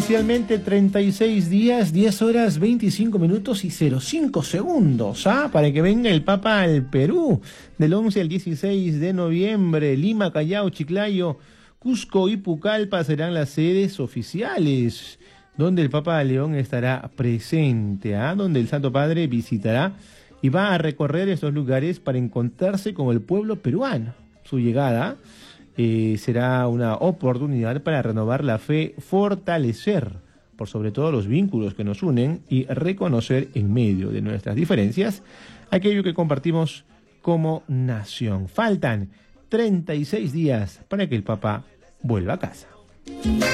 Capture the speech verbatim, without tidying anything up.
oficialmente treinta y seis días, diez horas, veinticinco minutos y cero cinco segundos, ¿ah? Para que venga el Papa al Perú del once al dieciséis de noviembre. Lima, Callao, Chiclayo, Cusco y Pucallpa serán las sedes oficiales, donde el Papa León estará presente, ¿ah? Donde el Santo Padre visitará y va a recorrer estos lugares para encontrarse con el pueblo peruano. Su llegada Eh, será una oportunidad para renovar la fe, fortalecer, por sobre todo, los vínculos que nos unen y reconocer en medio de nuestras diferencias aquello que compartimos como nación. Faltan treinta y seis días para que el Papa vuelva a casa.